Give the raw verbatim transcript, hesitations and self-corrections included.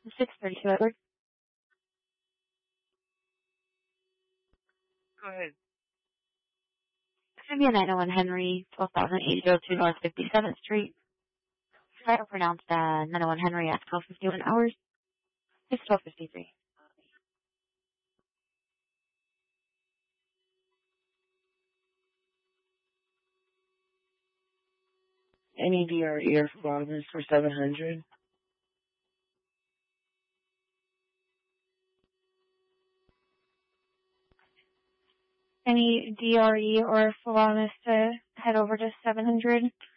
six thirty-two Edward. Go ahead. This would be a nine oh one Henry, twelve thousand eight oh two North fifty-seventh Street. Title pronounced uh, nine oh one Henry at twelve fifty-one hours. It's twelve fifty-three. Any D R E or flawless for seven hundred? Any D R E or Fullanis to head over to seven hundred?